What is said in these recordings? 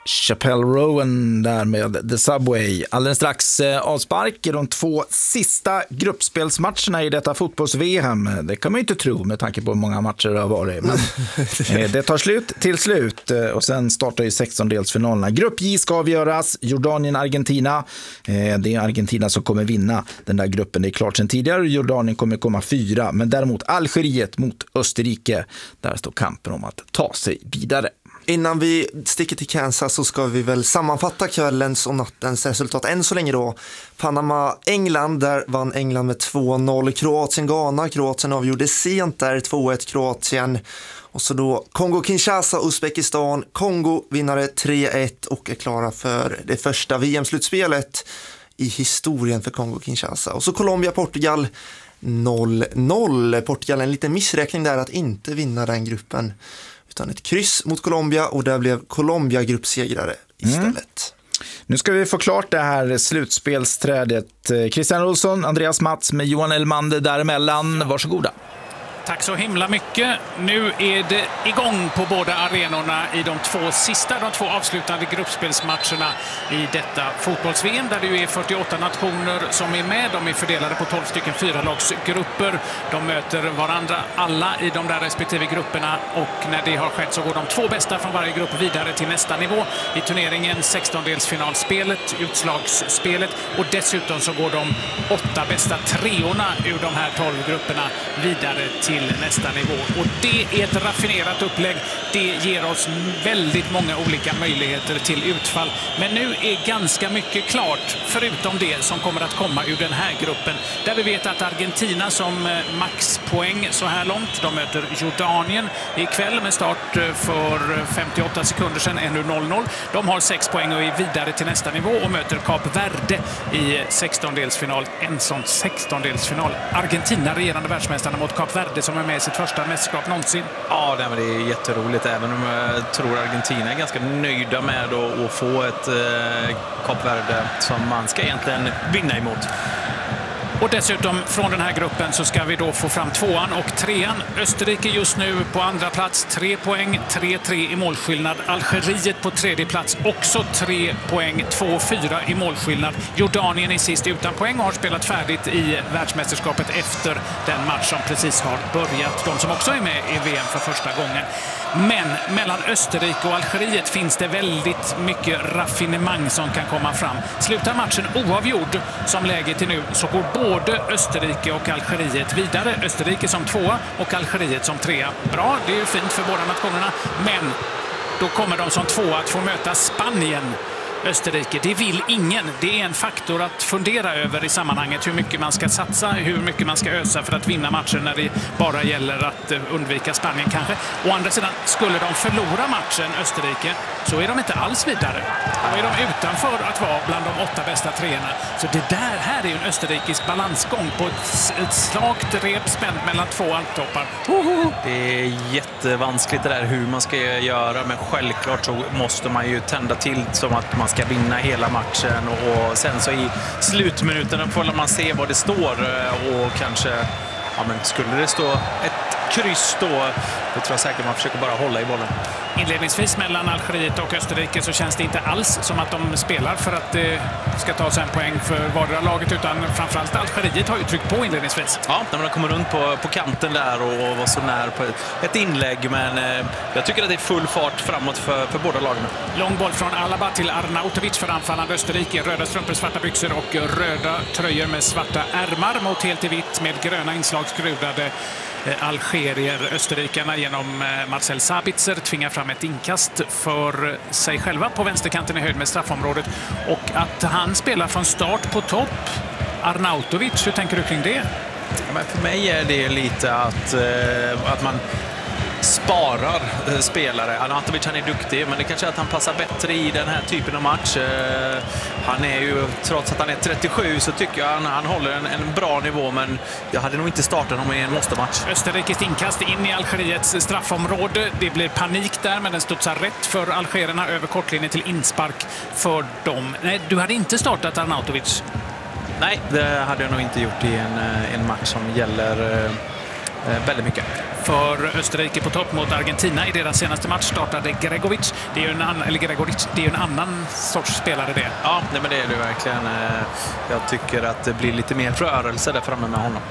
Chappelle Rowan där med The Subway. Alldeles strax avspark i de 2 sista gruppspelsmatcherna i detta fotbolls-VM. Det kan man ju inte tro med tanke på hur många matcher det har varit. Men det tar slut till slut och sen startar ju 16-delsfinalerna. Grupp J ska avgöras. Jordanien-Argentina. Det är Argentina som kommer vinna den där gruppen. Det är klart sedan tidigare. Jordanien kommer komma 4. Men däremot Algeriet mot Österrike. Där står kampen om att ta sig vidare. Innan vi sticker till Kansas så ska vi väl sammanfatta kvällens och nattens resultat än så länge då. Panama-England, där vann England med 2-0. Kroatien-Ghana, Kroatien avgjorde sent där, 2-1 Kroatien. Och så då Kongo-Kinshasa, Uzbekistan, Kongo vinnare 3-1 och är klara för det första VM-slutspelet i historien för Kongo-Kinshasa. Och så Colombia-Portugal 0-0. Portugal en liten missräkning där att inte vinna den gruppen. Utan ett kryss mot Colombia och där blev Colombia gruppsegrare istället. Nu ska vi få klart det här slutspelsträdet. Christian Olsson, Andreas Mats med Johan Elmander däremellan. Varsågoda. Tack så himla mycket. Nu är det igång på båda arenorna i de 2 avslutande gruppspelsmatcherna i detta fotbolls-VM där det ju är 48 nationer som är med. De är fördelade på 12 stycken 4-lagsgrupper. De möter varandra alla i de där respektive grupperna och när det har skett så går de 2 bästa från varje grupp vidare till nästa nivå i turneringen, 16-delsfinalspelet, utslagsspelet och dessutom så går de 8 bästa treorna ur de här 12 grupperna vidare till nästa nivå. Och det är ett raffinerat upplägg. Det ger oss väldigt många olika möjligheter till utfall. Men nu är ganska mycket klart, förutom det som kommer att komma ur den här gruppen. Där vi vet att Argentina som maxpoäng så här långt, de möter Jordanien ikväll med start för 58 sekunder sedan, ännu 0-0. De har 6 poäng och är vidare till nästa nivå och möter Kap Verde i 16-delsfinal. En sån 16-delsfinal. Argentina, regerande världsmästarna mot Kap Verde som är med i sitt första mästerskap någonsin. Ja, det är jätteroligt. Även om jag tror Argentina är ganska nöjda med att få ett Kap Verde som man ska egentligen vinna emot. Och dessutom från den här gruppen så ska vi då få fram 2:an och 3:an. Österrike just nu på andra plats, 3 poäng, 3-3 i målskillnad. Algeriet på tredje plats, också 3 poäng, 2-4 i målskillnad. Jordanien är sist utan poäng och har spelat färdigt i världsmästerskapet efter den match som precis har börjat. De som också är med i VM för första gången. Men mellan Österrike och Algeriet finns det väldigt mycket raffinemang som kan komma fram. Slutar matchen oavgjord som läget är nu så går både Österrike och Algeriet vidare. Österrike som 2 och Algeriet som 3. Bra, det är ju fint för båda nationerna. Men då kommer de som 2 att få möta Spanien. Österrike, det vill ingen. Det är en faktor att fundera över i sammanhanget. Hur mycket man ska satsa, hur mycket man ska ösa för att vinna matcher när det bara gäller att undvika Spanien kanske. Å andra sidan, skulle de förlora matchen Österrike så är de inte alls vidare. Då är de utanför att vara bland de 8 bästa treorna. Så det här är ju en österrikisk balansgång på ett slakt rep spänt mellan 2 alptoppar. Det är jättevanskligt det där hur man ska göra, men självklart så måste man ju tända till som att man ska vinna hela matchen och sen så i slutminuterna får man se vad det står och kanske, ja men skulle det stå ett kryss då tror jag säkert man försöker bara hålla i bollen. Inledningsvis mellan Algeriet och Österrike så känns det inte alls som att de spelar för att det ska ta sig en poäng för vardera laget, utan framförallt Algeriet har ju tryckt på inledningsvis. Ja, när man kommer runt på kanten där och var så nära på ett inlägg, men jag tycker att det är full fart framåt för båda lagen. Lång boll från Alaba till Arnautovic för anfallande Österrike. Röda strumpor, svarta byxor och röda tröjor med svarta ärmar mot helt i vitt med gröna inslag skruvade algerier. Österrikarna genom Marcel Sabitzer tvingar fram ett inkast för sig själva på vänsterkanten i höjd med straffområdet, och att han spelar från start på topp. Arnautovic, hur tänker du kring det? Ja, men för mig är det lite att man sparar spelare. Arnautovic, han är duktig, men det kanske är att han passar bättre i den här typen av match. Han är ju, trots att han är 37 så tycker jag han håller en bra nivå, men jag hade nog inte startat honom i en måste-match. Österrikes inkast in i Algeriets straffområde. Det blir panik där, men den studsar rätt för algerierna över kortlinjen till inspark för dem. Nej, du hade inte startat Arnautovic. Nej, det hade jag nog inte gjort i en match som gäller väldigt mycket. För Österrike på topp mot Argentina i deras senaste match startade Gregovic. Det är ju en annan sorts spelare det. Ja, nej, men det är det verkligen. Jag tycker att det blir lite mer rörelse där framme med honom.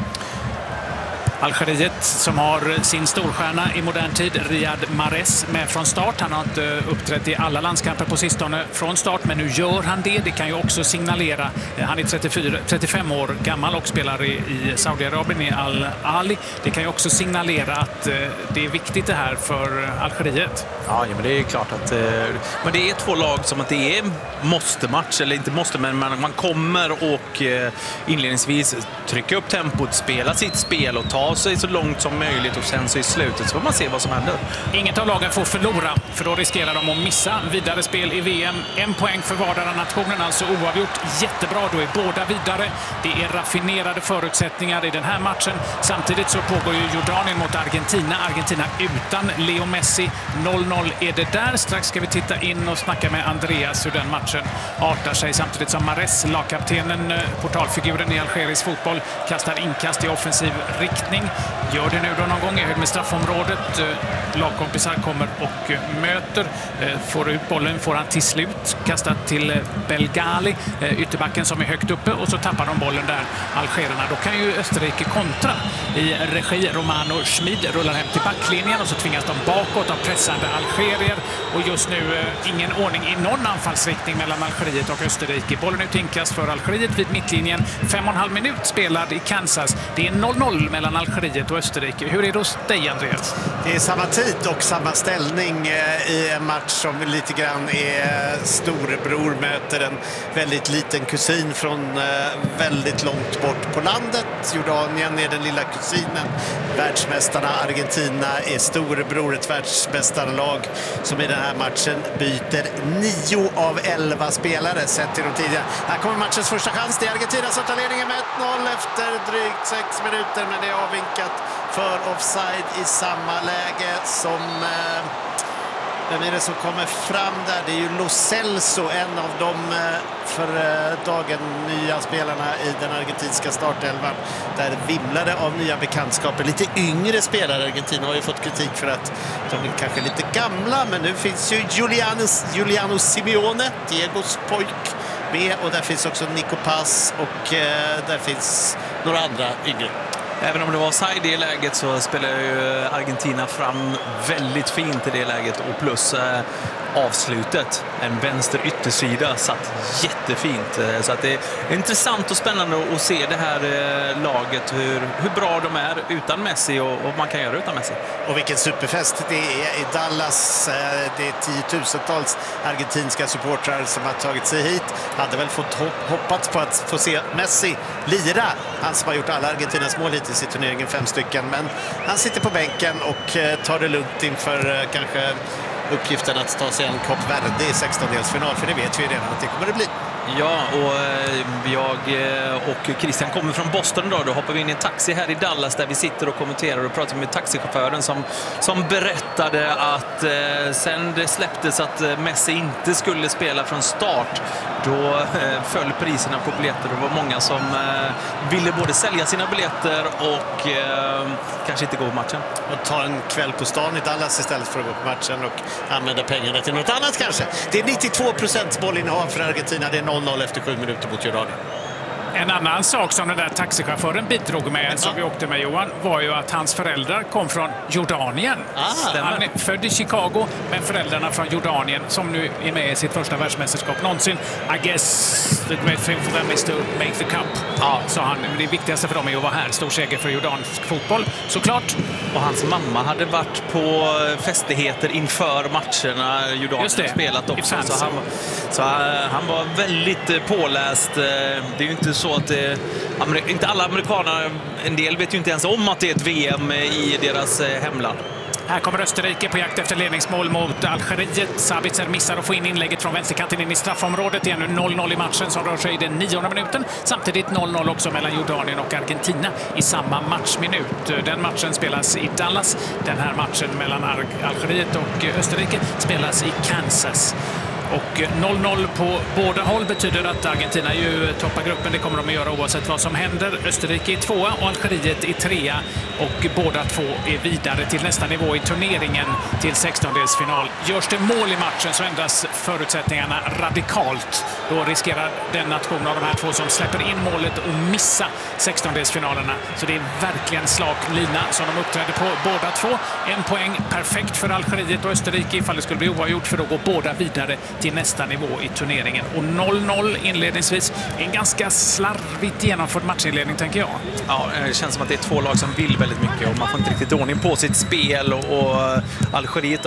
Algeriet som har sin storstjärna i modern tid, Riyad Mahrez, med från start. Han har inte uppträtt i alla landskamper på sistone från start, men nu gör han det. Det kan ju också signalera, han är 35 år gammal och spelar i Saudiarabien i Al-Ali. Det kan ju också signalera att det är viktigt det här för Algeriet. Ja, men det är klart att men det är två lag som att det är måste-match, eller inte måste, men man kommer och inledningsvis trycka upp tempot, spela sitt spel och ta sig så långt som möjligt, och sen så i slutet så får man se vad som händer. Inget av lagen får förlora, för då riskerar de att missa vidare spel i VM. 1 poäng för vardera nationen, alltså oavgjort. Jättebra, då är båda vidare. Det är raffinerade förutsättningar i den här matchen. Samtidigt så pågår ju Jordanien mot Argentina. Argentina utan Leo Messi. 0-0 är det där. Strax ska vi titta in och snacka med Andreas hur den matchen artar sig. Samtidigt som Mahrez, lagkaptenen, portalfiguren i algerisk fotboll, kastar inkast i offensiv riktning. Gör det nu då någon gång i höjd med straffområdet. Lagkompisar kommer och möter. Får ut bollen, får han till slut. Kastat till Belgali, ytterbacken som är högt uppe, och så tappar de bollen där, algerierna. Då kan ju Österrike kontra i regi. Romano Schmid rullar hem till backlinjen och så tvingas de bakåt av pressande algerier. Och just nu ingen ordning i någon anfallsriktning mellan Algeriet och Österrike. Bollen ut inkast för Algeriet vid mittlinjen. 5,5 minut spelad i Kansas. Det är 0-0 mellan Algeriet och Österrike. Hur är det hos dig, Andreas? Det är samma tid och samma ställning i en match som lite grann är storebror möter en väldigt liten kusin från väldigt långt bort på landet. Jordanien är den lilla kusinen. Världsmästarna Argentina är storebror, ett världsmästarlag som i den här matchen byter 9 av 11 spelare sett till de tidigare. Här kommer matchens första chans. Det är Argentina som tar ledningen med 1-0 efter drygt 6 minuter, men det är avvinkat för offside i samma läge som... Vem är det som kommer fram där? Det är ju Lo Celso, en av de för dagen nya spelarna i den argentinska startelvan. Där vimlade av nya bekantskaper. Lite yngre spelare. Argentina har ju fått kritik för att de är kanske lite gamla, men nu finns ju Giuliano Simeone, Diegos pojk, med, och där finns också Nico Paz och där finns några andra yngre. Även om det var offside i det läget så spelar ju Argentina fram väldigt fint i det läget, och plus avslutet, en vänster yttersida, satt jättefint. Så att det är intressant och spännande att se det här laget, hur bra de är utan Messi och vad man kan göra utan Messi. Och vilken superfest det är i Dallas. Det är 10-tusentals argentinska supportrar som har tagit sig hit. Hade väl fått hoppats på att få se Messi lira. Han som har gjort alla Argentinas mål hittills i turneringen, 5 stycken. Men han sitter på bänken och tar det lugnt inför kanske uppgiften att ta sig en Kap Verde i 16-delsfinal, för det vet vi redan att det kommer att bli. Ja, och jag och Christian kommer från Boston idag. Då hoppar vi in i en taxi här i Dallas där vi sitter och kommenterar och pratar med taxichauffören som berättade att sen det släpptes att Messi inte skulle spela från start, då föll priserna på biljetter. Det var många som ville både sälja sina biljetter och kanske inte gå på matchen. Och ta en kväll på stan i Dallas istället för att gå på matchen och använda pengarna till något annat kanske. Det är 92% bollinnehav för Argentina. Det är 0-0 efter 7 minuter mot Jordanien. En annan sak som den där taxichauffören bidrog med, som vi åkte med, Johan, var ju att hans föräldrar kom från Jordanien. Han är född i Chicago, men föräldrarna från Jordanien, som nu är med i sitt första världsmästerskap någonsin. I guess the great thing for them is to make the cup. Ja, sa han. Det viktigaste för dem är att vara här. Stor seger för jordansk fotboll, såklart. Och hans mamma hade varit på festligheter inför matcherna Jordanien spelat också. Så han var väldigt påläst. Det är ju inte så att inte alla amerikaner, en del vet ju inte ens om att det är ett VM i deras hemland. Här kommer Österrike på jakt efter ledningsmål mot Algeriet. Sabitzer missar att få in inlägget från vänsterkanten in i straffområdet. Det är nu 0-0 i matchen som rör sig i den 9:e minuten. Samtidigt 0-0 också mellan Jordanien och Argentina i samma matchminut. Den matchen spelas i Dallas. Den här matchen mellan Algeriet och Österrike spelas i Kansas. Och 0-0 på båda håll betyder att Argentina ju toppar gruppen. Det kommer de att göra oavsett vad som händer. Österrike är 2:a och Algeriet är 3:a. Och båda två är vidare till nästa nivå i turneringen, till 16-delsfinal. Görs det mål i matchen så ändras förutsättningarna radikalt. Då riskerar den nation av de här två som släpper in målet och missa 16-delsfinalerna. Så det är verkligen slak lina som de uppträder på båda två. 1 poäng, perfekt för Algeriet och Österrike ifall det skulle bli oavgjort, för då går båda vidare till nästa nivå i turneringen. Och 0-0 inledningsvis. En ganska slarvigt genomförd matchinledning, tänker jag. Ja, det känns som att det är två lag som vill väldigt mycket och man får inte riktigt ordning på sitt spel. Och Algeriet,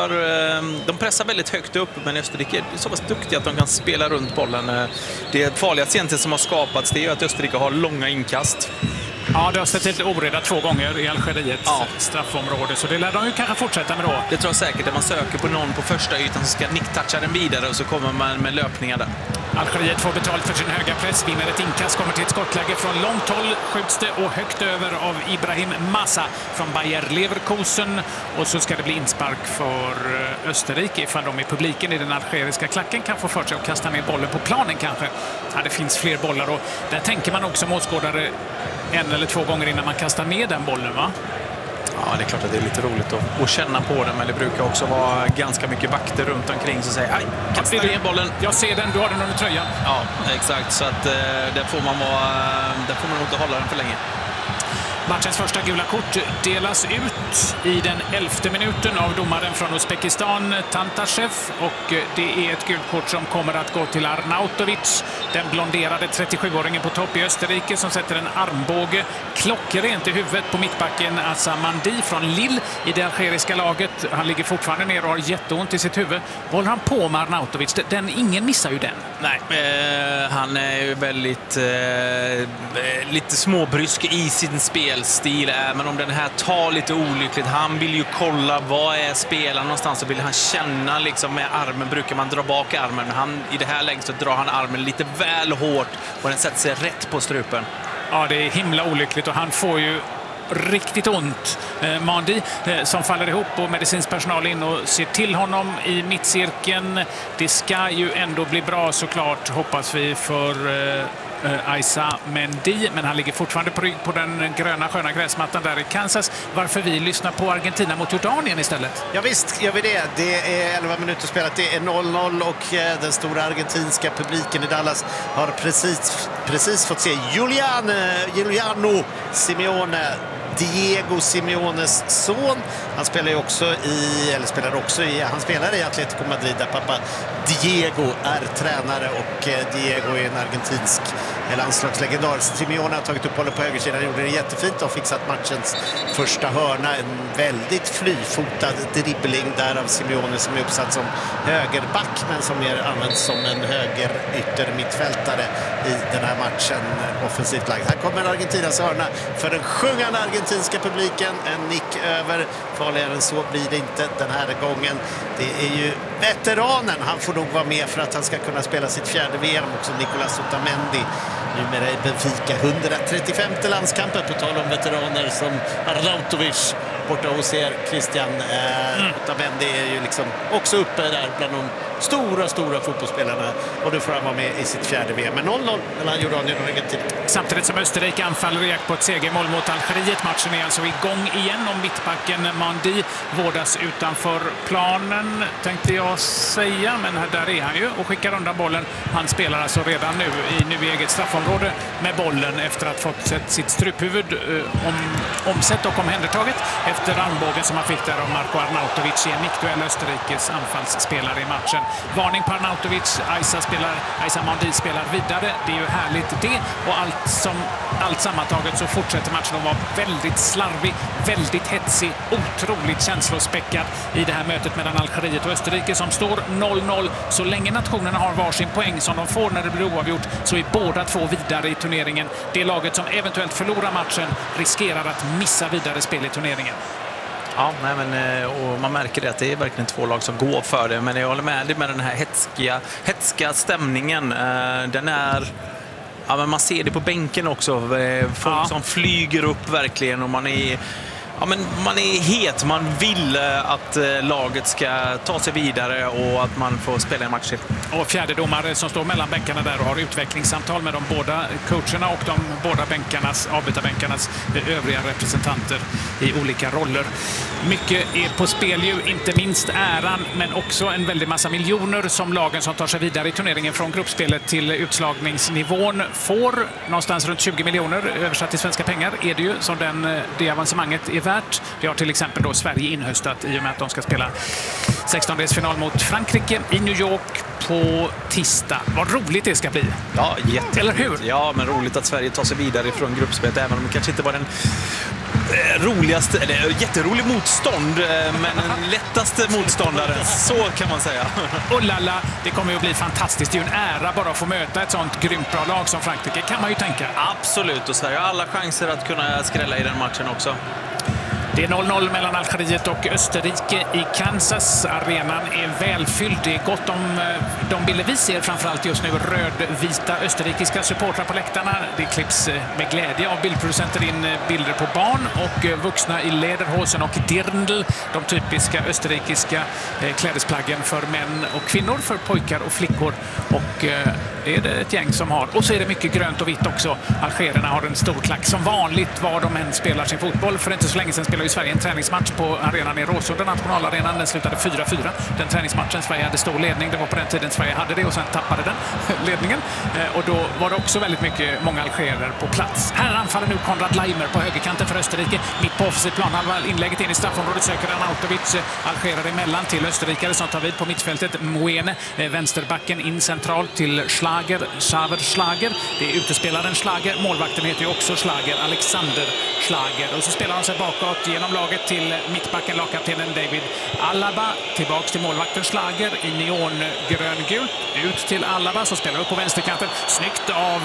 de pressar väldigt högt upp, men Österrike är så pass duktiga att de kan spela runt bollen. Det farligaste egentligen som har skapats, det är ju att Österrike har långa inkast. Ja, det har ställt till oreda 2 gånger i Algeriets straffområde, så det lär de ju kanske fortsätta med då. Det tror jag säkert, att man söker på någon på första ytan så ska nick-toucha den vidare och så kommer man med löpningar där. Algeriet får betalt för sin höga press, vinner ett inkast, kommer till ett skottläge från långt håll, skjuts det och högt över av Ibrahim Massa från Bayer Leverkusen. Och så ska det bli inspark för Österrike ifall de i publiken i den algeriska klacken kan få för sig att kasta ner bollen på planen kanske. Ja, det finns fler bollar och där tänker man också målskådare 1 eller 2 gånger innan man kastar ner den bollen, va? Ja, det är klart att det är lite roligt att känna på den, men det brukar också vara ganska mycket vakter runt omkring som säger, aj, kasta ner bollen. Jag ser den, du har den under tröjan. Ja, exakt, så att där får man nog inte hålla den för länge. Matchens första gula kort delas ut i den 11:e minuten av domaren från Uzbekistan, Tantashev. Och det är ett gult kort som kommer att gå till Arnautovic, den blonderade 37-åringen på topp i Österrike som sätter en armbåge klockrent i huvudet på mittbacken Assa Mandi från Lille i det algeriska laget. Han ligger fortfarande ner och har jätteont i sitt huvud. Vad håller han på med, Arnautovic? Ingen missar ju den. Nej, han är ju väldigt lite småbrysk i sin spelstil, men om den här tar lite olyckligt, han vill ju kolla vad är spelaren någonstans, så vill han känna liksom med armen, brukar man dra bak armen, i det här läget så drar han armen lite väl hårt och den sätter sig rätt på strupen. Ja, det är himla olyckligt och han får ju riktigt ont. Mandi som faller ihop och medicinsk personal in och ser till honom i mittcirkeln. Det ska ju ändå bli bra såklart, hoppas vi, för Issa Mendy, men han ligger fortfarande på rygg på den gröna sköna gräsmattan där i Kansas. Varför vi lyssnar på Argentina mot Jordanien istället. Ja visst, gör vi det. Det är 11 minuter spelat, det är 0-0 och den stora argentinska publiken i Dallas har precis fått se Giuliano Simeone, Diego Simeones son. Han spelar i Atletico Madrid där pappa Diego är tränare och Diego är en argentinsk landslagslegendar. Simeone har tagit upp bollen på högersidan, gjorde det jättefint och fixat matchens första hörna. En väldigt flyfotad dribbling där av Simeone som är uppsatt som högerback men som mer används som en höger yttermittfältare i den här matchen, offensivt lagd. Här kommer Argentinas hörna för den sjungande argentinska publiken. En nick över, farligare än så blir det inte den här gången. Det är ju veteranen, han får nog vara med för att han ska kunna spela sitt 4:e VM också, Nicolas Otamendi. Numera i Benfica, 135:e landskampen, på tal om veteraner som Arnautovic borta hos er, Christian. Otamendi är ju liksom också uppe där bland de stora fotbollsspelarna och nu får han vara med i sitt 4:e VM. Men 0-0 mellan Jordanien och Argentina. Samtidigt som Österrike anfaller i jakt på ett segermål mot Algeriet. Matchen är alltså igång igen om mittbacken Mandi vårdas utanför planen, tänkte jag säga, men där är han ju och skickar undan bollen. Han spelar alltså redan nu i eget straffområde med bollen efter att ha fått sitt struphuvud omsett och omhändertaget efter armbågen som han fick där av Marko Arnautovic i en nickduell, Österrikes anfallsspelare i matchen. Varning på Arnautovic, Issa Mandi spelar vidare. Det är ju härligt det, och allt sammantaget så fortsätter matchen att vara väldigt slarvig, väldigt hetsig, otroligt känslospäckad i det här mötet mellan Algeriet och Österrike som står 0-0. Så länge nationerna har varsin poäng som de får när det blir oavgjort så är båda två vidare i turneringen. Det laget som eventuellt förlorar matchen riskerar att missa vidare spel i turneringen. Ja, nej, men, och man märker det att det är verkligen två lag som går för det, men jag håller med den här hetska stämningen. Den är... Ja, men man ser det på bänken också. Folk som flyger upp verkligen, och man är... Ja, men man är het, man vill att laget ska ta sig vidare och att man får spela en match till. Och fjärde domare som står mellan bänkarna där och har utvecklingssamtal med de båda coacherna och de båda avbytarbänkarnas övriga representanter i olika roller. Mycket är på spel ju, inte minst äran, men också en väldig massa miljoner som lagen som tar sig vidare i turneringen från gruppspelet till utslagningsnivån får. Någonstans runt 20 miljoner översatt till svenska pengar är det ju som det avancemanget är värt. Det har till exempel då Sverige inhöstat i och med att de ska spela 16-delsfinal mot Frankrike i New York på tisdag. Vad roligt det ska bli. Ja, jätteroligt. Eller hur? Ja, men roligt att Sverige tar sig vidare från gruppspelet, även om det kanske inte var den roligaste, eller jätterolig motstånd, men den lättaste motståndaren, så kan man säga. Och lalla, det kommer ju att bli fantastiskt. Det är ju en ära bara att få möta ett sånt grymt bra lag som Frankrike, kan man ju tänka. Absolut, och Sverige har alla chanser att kunna skrälla i den matchen också. Det är 0-0 mellan Algeriet och Österrike i Kansas. Arenan är välfylld. Det är gott om de bilder vi ser, framförallt just nu rödvita österrikiska supportrar på läktarna. Det klipps med glädje av bildproducenter in bilder på barn och vuxna i lederhosen och dirndl. De typiska österrikiska klädesplaggen för män och kvinnor, för pojkar och flickor. Och det är det ett gäng som har. Och så är det mycket grönt och vitt också. Algerierna har en stor klack som vanligt var de än spelar sin fotboll. För inte så länge sedan spelade i Sverige en träningsmatch på arenan i Råsunda, nationalarenan. Den slutade 4-4. Den träningsmatchen, Sverige hade stor ledning. Det var på den tiden Sverige hade det och sen tappade den ledningen. Och då var det också väldigt många algerer på plats. Här anfaller nu Konrad Laimer på högerkanten för Österrike. Mitt på offensiv planhalva, inlägget in i straffområdet, söker Arnautovic. Algerer emellan till österrikare som tar vid på mittfältet. Mwene, vänsterbacken in centralt till Xaver Schlager. Det är utespelaren Schlager. Målvakten heter ju också Schlager, Alexander Schlager. Och så spelar han sig bakåt genom laget till mittbacken, lagkaptenen David Alaba. Tillbaks till målvakten Schlager i neongröngult. Ut till Alaba som spelar upp på vänsterkanten. Snyggt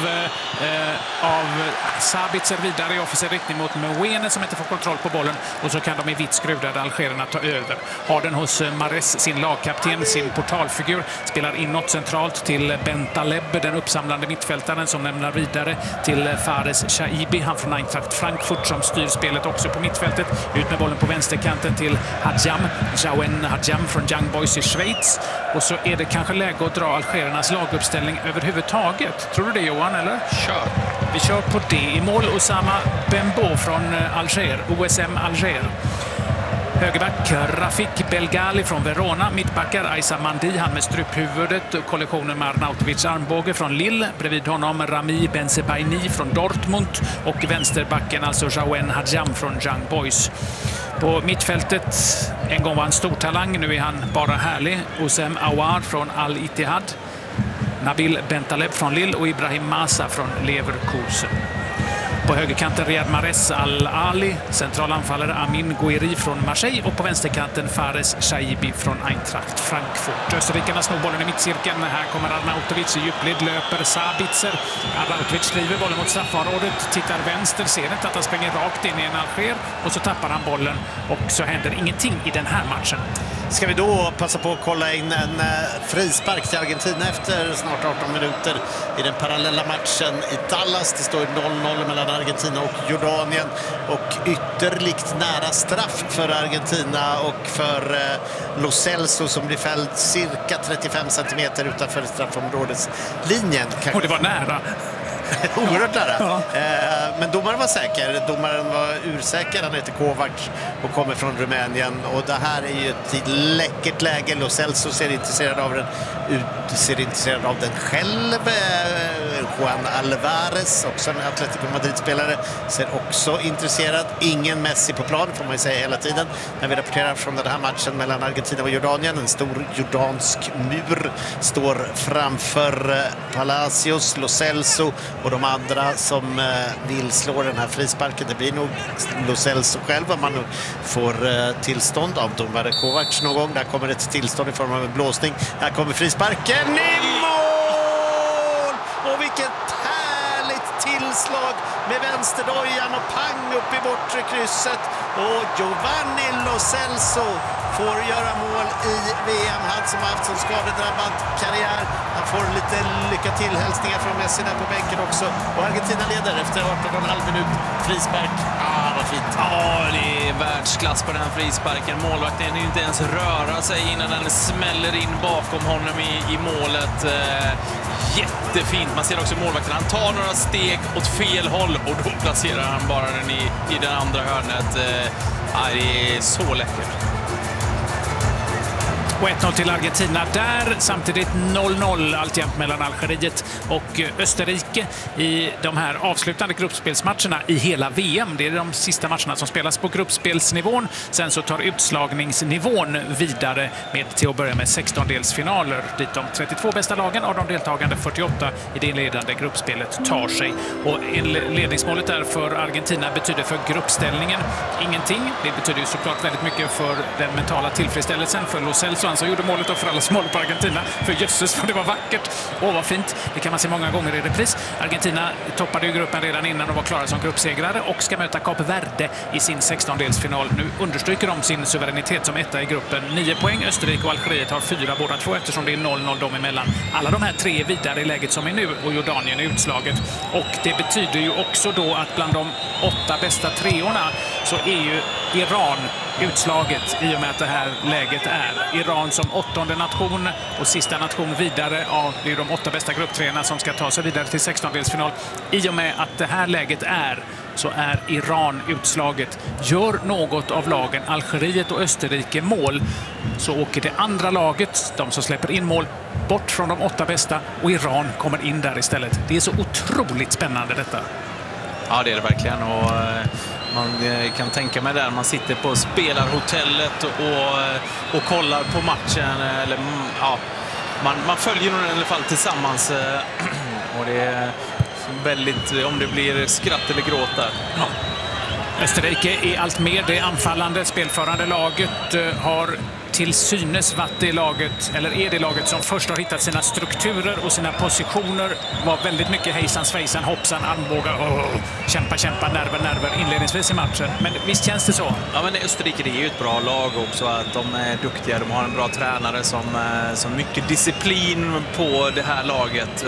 av Sabitzer vidare i offensiv riktning mot Mwene som inte får kontroll på bollen. Och så kan de i vitt skruvade algerierna ta över. Har den hos Mares, sin lagkapten, sin portalfigur. Spelar inåt centralt till Bentaleb, den uppsamlande mittfältaren som lämnar vidare till Fares Shaibi, han från Eintracht Frankfurt som styr spelet också på mittfältet. Ut med bollen på vänsterkanten till Jaouen Hadjam från Young Boys i Schweiz. Och så är det kanske läge att dra algeriernas laguppställning överhuvudtaget. Tror du det, Johan, eller? Kör! Vi kör på det. I mål Osama Bembo från Alger, OSM Alger. Högerback Rafik Belgali från Verona. Mittbackar Aissa Mandi, han med struphuvudet. Kollektionen med Arnautovic armbåge från Lille. Bredvid honom Rami Bensebaini från Dortmund. Och vänsterbacken alltså Jaouen Hadjam från Young Boys. På mittfältet, en gång var han stor talang, nu är han bara härlig. Oussem Aouar från Al-Ittihad. Nabil Bentaleb från Lille och Ibrahim Massa från Leverkusen. På högerkanten Riyad Mahrez Al-Ali, centralanfallare Amin Gouiri från Marseille och på vänsterkanten Fares Shaibi från Eintracht Frankfurt. Österrikarna snor bollen i mittcirkeln. Här kommer Arnautovic i djupled, löper Sabitzer. Arnautovic skriver bollen mot straffområdet, tittar vänster, ser inte att han springer rakt in i en alger och så tappar han bollen och så händer ingenting i den här matchen. Ska vi då passa på att kolla in en frispark till Argentina efter snart 18 minuter i den parallella matchen i Dallas. Det står 0-0 mellan Argentina och Jordanien och ytterligt nära straff för Argentina och för Lo Celso som blir fälld cirka 35 centimeter utanför straffområdeslinjen. Och det var nära. Oerhört nära. Ja. Men domaren var säker. Domaren var ursäker. Han heter Kovac och kommer från Rumänien. Och det här är ju ett läckert läge. Lo Celso ser intresserad av den själv. Juan Alvarez, också en Atletico Madrid-spelare, ser också intresserad. Ingen Messi på plan, får man ju säga hela tiden. När vi rapporterar från den här matchen mellan Argentina och Jordanien. En stor jordansk mur står framför Palacios, Lo Celso och de andra som vill slå den här frisparken. Det blir nog Lo Celso själv om man får tillstånd av domare Kovac någon gång. Där kommer ett tillstånd i form av en blåsning. Här kommer frisparken i mål! Och vilket härligt tillstånd tillslag med vänsterdojan och pang upp i bortre krysset. Och Giovanni Lo Celso får göra mål i VM. Han som har haft en skadedrabbad karriär. Han får lite lycka till hälsningar från Messi där på bänken också. Och Argentina leder efter 18,5 minut. Frispark. Vad fint. Ja, det är världsklass på den här frisparken. Målvakten är ju inte ens röra sig innan den smäller in bakom honom i målet. Jättefint. Man ser också målvakten. Han tar några steg åt fel håll och då placerar han bara den i det andra hörnet. Det är så läckert. Och 1-0 till Argentina där. Samtidigt 0-0 alltjämt mellan Algeriet och Österrike i de här avslutande gruppspelsmatcherna i hela VM. Det är de sista matcherna som spelas på gruppspelsnivån. Sen så tar utslagningsnivån vidare med till att börja med 16-delsfinaler dit de 32 bästa lagen av de deltagande 48 i det inledande gruppspelet tar sig. Och ledningsmålet där för Argentina betyder för gruppställningen ingenting. Det betyder ju såklart väldigt mycket för den mentala tillfredsställelsen för Lo Celso som gjorde målet och för alla mål på Argentina. För jösses, det var vackert. Vad fint. Det kan man se många gånger i repris. Argentina toppade ju gruppen redan innan de var klara som gruppsegrare och ska möta Kap Verde i sin 16-delsfinal. Nu understryker de sin suveränitet som etta i gruppen. 9 poäng. Österrike och Algeriet har 4 båda två eftersom det är 0-0 dem emellan. Alla de här 3 vidare i läget som är nu och Jordanien är utslaget. Och det betyder ju också då att bland de 8 bästa treorna så är ju Iran utslaget i och med att det här läget är. Iran som 8:e nation och sista nation vidare. Ja, det är de 8 bästa grupptreorna som ska ta sig vidare till 16-delsfinal. I och med att det här läget så är Iran utslaget. Gör något av lagen Algeriet och Österrike mål så åker det andra laget, de som släpper in mål, bort från de 8 bästa och Iran kommer in där istället. Det är så otroligt spännande detta. Ja, det är det verkligen. Och man kan tänka mig där man sitter på spelarhotellet och kollar på matchen. Eller, ja, man följer den i alla fall tillsammans. Och det är väldigt, om det blir skratt eller gråt där. Ja. Österrike är allt mer det anfallande, spelförande laget har till synes varit det laget, eller är det laget som först har hittat sina strukturer och sina positioner. Var väldigt mycket hejsan, svejsan, hoppsan, armbågar, kämpa, nerver inledningsvis i matchen. Men visst känns det så? Ja, men Österrike, det är ju ett bra lag också, att de är duktiga. De har en bra tränare som mycket disciplin på det här laget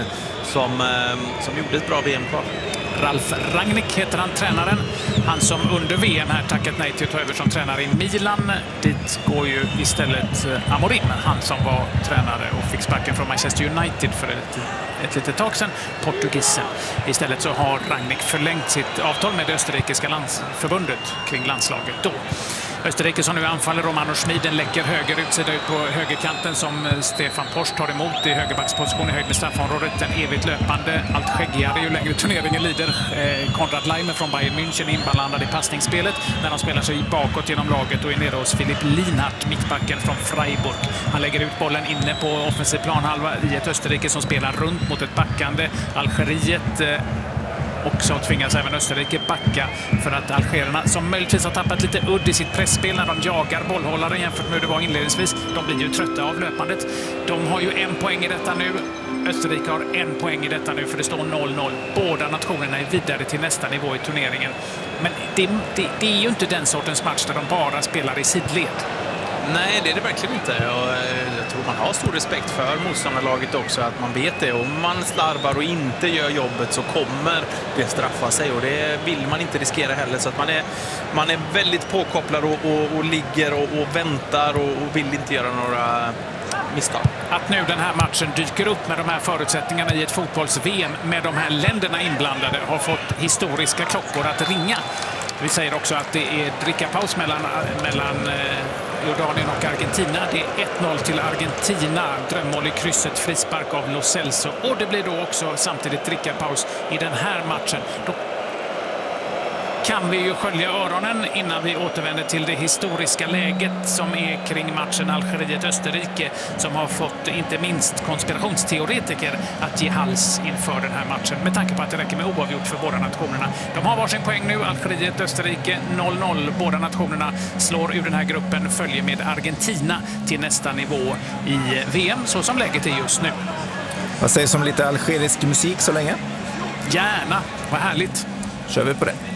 som gjorde ett bra VM-kval. Ralf Rangnick heter han, tränaren. Han som under VM här tackat nej till att ta över som tränare i Milan. Dit går ju istället Amorim, han som var tränare och fick sparken från Manchester United för ett litet tag sedan, portugisen. Istället så har Rangnick förlängt sitt avtal med det österrikiska landsförbundet kring landslaget då. Österrike som nu anfaller, Romano Schmid, en läcker höger utsida ut på högerkanten som Stefan Post tar emot i högerbacksposition i höjd med straffområdet. Den evigt löpande, allt skäggigare ju längre turneringen lider. Konrad Laimer från Bayern München inblandad i passningsspelet när de spelar sig bakåt genom laget och är nere hos Philipp Lienhardt, mittbacken från Freiburg. Han lägger ut bollen inne på offensiv planhalva i ett Österrike som spelar runt mot ett backande Algeriet. Och så tvingas även Österrike backa för att algerierna, som möjligtvis har tappat lite udd i sitt pressspel när de jagar bollhållare jämfört med hur det var inledningsvis, de blir ju trötta av löpandet. De har ju 1 poäng i detta nu. Österrike har 1 poäng i detta nu för det står 0-0. Båda nationerna är vidare till nästa nivå i turneringen. Men det är ju inte den sortens match där de bara spelar i sidled. Nej, det är det verkligen inte. Jag tror man har stor respekt för motståndarlaget också, att man vet det. Om man slarvar och inte gör jobbet så kommer det straffa sig och det vill man inte riskera heller. Så att man är väldigt påkopplad och ligger och väntar och vill inte göra några misstag. Att nu den här matchen dyker upp med de här förutsättningarna i ett fotbolls-VM med de här länderna inblandade har fått historiska klockor att ringa. Vi säger också att det är drickapaus mellan Jordanien och Argentina. Det är 1-0 till Argentina. Drömmål i krysset, frispark av Lo Celso. Och det blir då också samtidigt drickapaus i den här matchen. Då kan vi ju skölja öronen innan vi återvänder till det historiska läget som är kring matchen Algeriet-Österrike, som har fått inte minst konspirationsteoretiker att ge hals inför den här matchen med tanke på att det räcker med oavgjort för båda nationerna. De har varsin poäng nu, Algeriet-Österrike 0-0. Båda nationerna slår ur den här gruppen, följer med Argentina till nästa nivå i VM så som läget är just nu. Vad sägs om lite algerisk musik så länge? Gärna, vad härligt. Kör vi på det.